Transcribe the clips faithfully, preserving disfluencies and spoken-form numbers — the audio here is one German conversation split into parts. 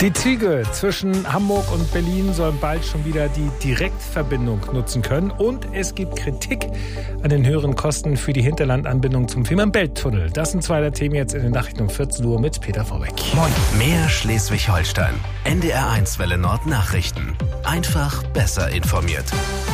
Die Züge zwischen Hamburg und Berlin sollen bald schon wieder die Direktverbindung nutzen können. Und es gibt Kritik an den höheren Kosten für die Hinterlandanbindung zum Fehmarn-Belt-Tunnel. Das sind zwei der Themen jetzt in den Nachrichten um vierzehn Uhr mit Peter Vorbeck. Moin. Mehr Schleswig-Holstein. N D R eins Welle Nord Nachrichten. Einfach besser informiert.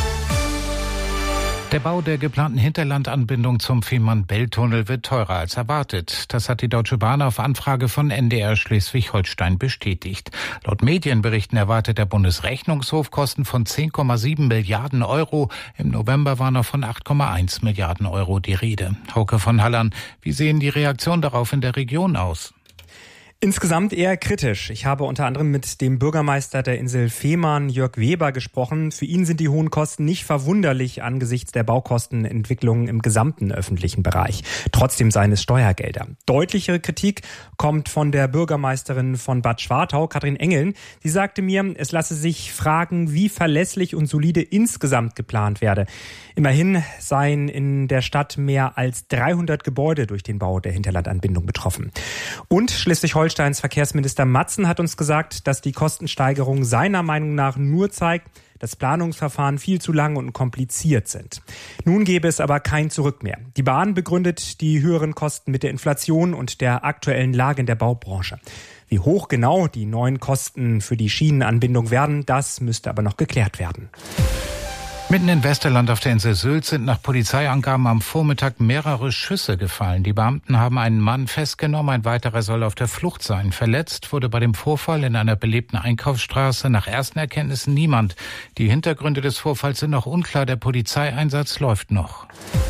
Der Bau der geplanten Hinterlandanbindung zum Fehmarn-Belt-Tunnel wird teurer als erwartet. Das hat die Deutsche Bahn auf Anfrage von N D R Schleswig-Holstein bestätigt. Laut Medienberichten erwartet der Bundesrechnungshof Kosten von zehn Komma sieben Milliarden Euro. Im November war noch von acht Komma eins Milliarden Euro die Rede. Hauke von Hallern, wie sehen die Reaktionen darauf in der Region aus? Insgesamt eher kritisch. Ich habe unter anderem mit dem Bürgermeister der Insel Fehmarn, Jörg Weber, gesprochen. Für ihn sind die hohen Kosten nicht verwunderlich angesichts der Baukostenentwicklung im gesamten öffentlichen Bereich. Trotzdem seien es Steuergelder. Deutlichere Kritik kommt von der Bürgermeisterin von Bad Schwartau, Katrin Engeln. Sie sagte mir, es lasse sich fragen, wie verlässlich und solide insgesamt geplant werde. Immerhin seien in der Stadt mehr als dreihundert Gebäude durch den Bau der Hinterlandanbindung betroffen. Und Schleswig-Holstein Steins Verkehrsminister Matzen hat uns gesagt, dass die Kostensteigerung seiner Meinung nach nur zeigt, dass Planungsverfahren viel zu lang und kompliziert sind. Nun gäbe es aber kein Zurück mehr. Die Bahn begründet die höheren Kosten mit der Inflation und der aktuellen Lage in der Baubranche. Wie hoch genau die neuen Kosten für die Schienenanbindung werden, das müsste aber noch geklärt werden. Mitten in Westerland auf der Insel Sylt sind nach Polizeiangaben am Vormittag mehrere Schüsse gefallen. Die Beamten haben einen Mann festgenommen, ein weiterer soll auf der Flucht sein. Verletzt wurde bei dem Vorfall in einer belebten Einkaufsstraße nach ersten Erkenntnissen niemand. Die Hintergründe des Vorfalls sind noch unklar, der Polizeieinsatz läuft noch.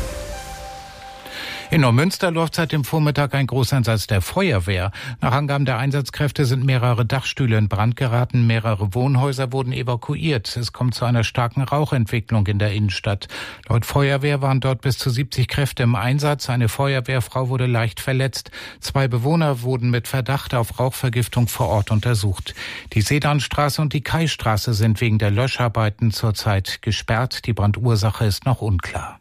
In Neumünster läuft seit dem Vormittag ein Großeinsatz der Feuerwehr. Nach Angaben der Einsatzkräfte sind mehrere Dachstühle in Brand geraten, mehrere Wohnhäuser wurden evakuiert. Es kommt zu einer starken Rauchentwicklung in der Innenstadt. Laut Feuerwehr waren dort bis zu siebzig Kräfte im Einsatz. Eine Feuerwehrfrau wurde leicht verletzt. Zwei Bewohner wurden mit Verdacht auf Rauchvergiftung vor Ort untersucht. Die Sedanstraße und die Kaistraße sind wegen der Löscharbeiten zurzeit gesperrt. Die Brandursache ist noch unklar.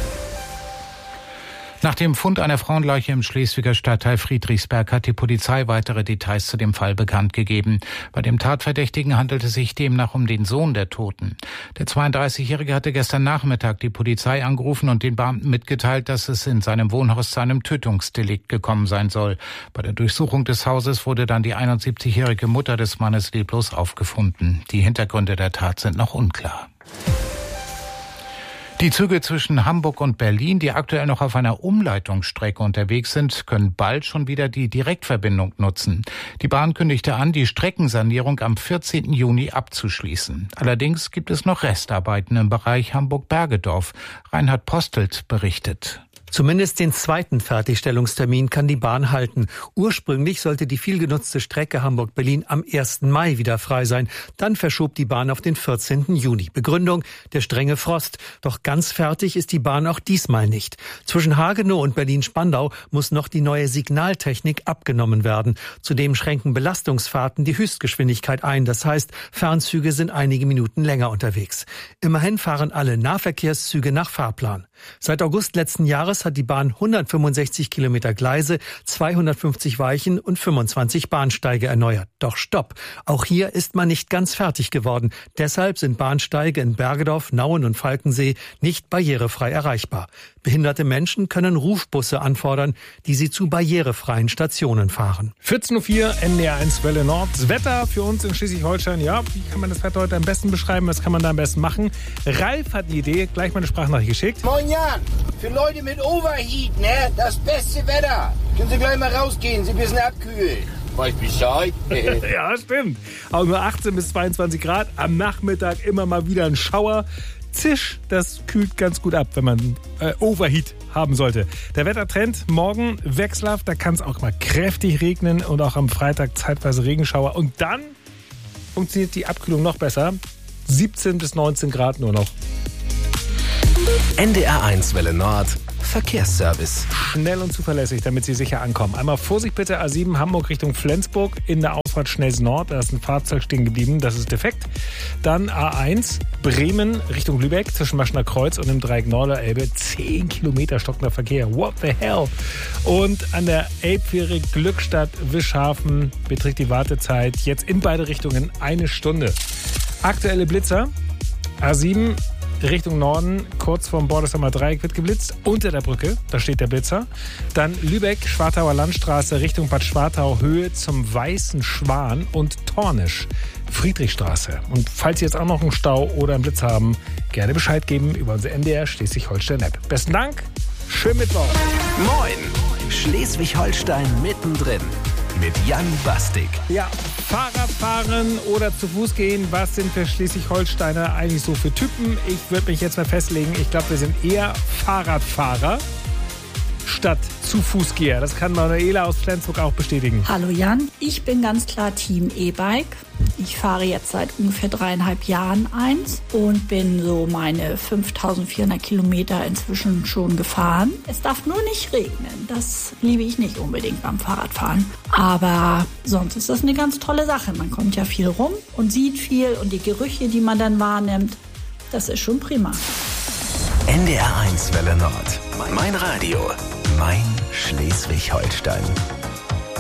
Nach dem Fund einer Frauenleiche im Schleswiger Stadtteil Friedrichsberg hat die Polizei weitere Details zu dem Fall bekannt gegeben. Bei dem Tatverdächtigen handelt es sich demnach um den Sohn der Toten. Der zweiunddreißigjährige hatte gestern Nachmittag die Polizei angerufen und den Beamten mitgeteilt, dass es in seinem Wohnhaus zu einem Tötungsdelikt gekommen sein soll. Bei der Durchsuchung des Hauses wurde dann die einundsiebzigjährige Mutter des Mannes leblos aufgefunden. Die Hintergründe der Tat sind noch unklar. Die Züge zwischen Hamburg und Berlin, die aktuell noch auf einer Umleitungsstrecke unterwegs sind, können bald schon wieder die Direktverbindung nutzen. Die Bahn kündigte an, die Streckensanierung am vierzehnten Juni abzuschließen. Allerdings gibt es noch Restarbeiten im Bereich Hamburg-Bergedorf. Reinhard Postelt berichtet. Zumindest den zweiten Fertigstellungstermin kann die Bahn halten. Ursprünglich sollte die vielgenutzte Strecke Hamburg-Berlin am ersten Mai wieder frei sein. Dann verschob die Bahn auf den vierzehnten Juni. Begründung: der strenge Frost. Doch ganz fertig ist die Bahn auch diesmal nicht. Zwischen Hagenow und Berlin-Spandau muss noch die neue Signaltechnik abgenommen werden. Zudem schränken Belastungsfahrten die Höchstgeschwindigkeit ein. Das heißt, Fernzüge sind einige Minuten länger unterwegs. Immerhin fahren alle Nahverkehrszüge nach Fahrplan. Seit August letzten Jahres hat die Bahn hundertfünfundsechzig Kilometer Gleise, zweihundertfünfzig Weichen und fünfundzwanzig Bahnsteige erneuert. Doch stopp! Auch hier ist man nicht ganz fertig geworden. Deshalb sind Bahnsteige in Bergedorf, Nauen und Falkensee nicht barrierefrei erreichbar. Behinderte Menschen können Rufbusse anfordern, die sie zu barrierefreien Stationen fahren. vierzehn Uhr vier, N D R eins Welle Nord. Das Wetter für uns in Schleswig-Holstein. Ja, wie kann man das Wetter heute am besten beschreiben? Was kann man da am besten machen? Ralf hat eine Idee. Gleich mal eine Sprachnachricht geschickt. Moin Jan, für Leute mit Overheat, ne? Das beste Wetter. Können Sie gleich mal rausgehen, Sie ein bisschen abkühlen. Weiß Bescheid. Ja, stimmt. Aber nur achtzehn bis zweiundzwanzig Grad. Am Nachmittag immer mal wieder ein Schauer. Zisch, das kühlt ganz gut ab, wenn man äh, Overheat haben sollte. Der Wettertrend morgen wechselhaft, da kann es auch mal kräftig regnen und auch am Freitag zeitweise Regenschauer. Und dann funktioniert die Abkühlung noch besser. siebzehn bis neunzehn Grad nur noch. N D R eins Welle Nord Verkehrsservice. Schnell und zuverlässig, damit Sie sicher ankommen. Einmal Vorsicht bitte, A sieben Hamburg Richtung Flensburg in der Ausfahrt Schnells Nord. Da ist ein Fahrzeug stehen geblieben, das ist defekt. Dann A eins Bremen Richtung Lübeck zwischen Maschner Kreuz und dem Dreieck Norderelbe. zehn Kilometer stockender Verkehr. What the hell? Und an der Elbfähre Glückstadt-Wischhafen beträgt die Wartezeit jetzt in beide Richtungen eine Stunde. Aktuelle Blitzer. A sieben Richtung Norden, kurz vorm Bordersheimer Dreieck wird geblitzt. Unter der Brücke, da steht der Blitzer. Dann Lübeck, Schwartauer Landstraße Richtung Bad Schwartau, Höhe zum Weißen Schwan und Tornisch, Friedrichstraße. Und falls Sie jetzt auch noch einen Stau oder einen Blitz haben, gerne Bescheid geben über unsere N D R Schleswig-Holstein-App. Besten Dank, schönen Mittwoch. Moin, Schleswig-Holstein mittendrin. Mit Jan Bastik. Ja, Fahrradfahren oder zu Fuß gehen, was sind für Schleswig-Holsteiner eigentlich so für Typen? Ich würde mich jetzt mal festlegen, ich glaube, wir sind eher Fahrradfahrer statt zu Fußgeher. Das kann Manuela aus Flensburg auch bestätigen. Hallo Jan, ich bin ganz klar Team E-Bike. Ich fahre jetzt seit ungefähr dreieinhalb Jahren eins und bin so meine fünftausendvierhundert Kilometer inzwischen schon gefahren. Es darf nur nicht regnen. Das liebe ich nicht unbedingt beim Fahrradfahren. Aber sonst ist das eine ganz tolle Sache. Man kommt ja viel rum und sieht viel und die Gerüche, die man dann wahrnimmt, das ist schon prima. N D R eins Welle Nord. Mein Radio. Mein Schleswig-Holstein.